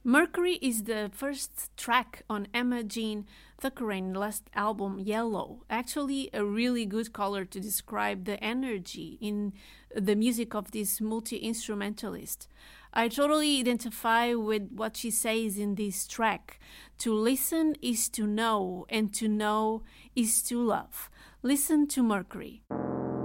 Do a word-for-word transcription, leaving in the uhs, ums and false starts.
Mercury is the first track on Emma Jean Thackeray's last album, Yellow. Actually, a really good color to describe the energy in the music of this multi-instrumentalist. I totally identify with what she says in this track. To listen is to know, and to know is to love. Listen to Mercury.